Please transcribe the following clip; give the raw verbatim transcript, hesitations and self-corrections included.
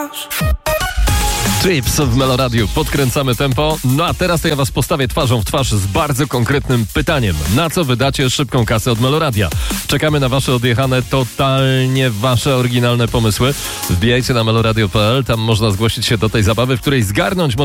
Trips w Meloradiu. Podkręcamy tempo. No a teraz to ja was postawię twarzą w twarz z bardzo konkretnym pytaniem. Na co wydacie szybką kasę od Meloradia? Czekamy na wasze odjechane, totalnie wasze oryginalne pomysły. Wbijajcie na meloradio kropka pe el. Tam można zgłosić się do tej zabawy, w której zgarnąć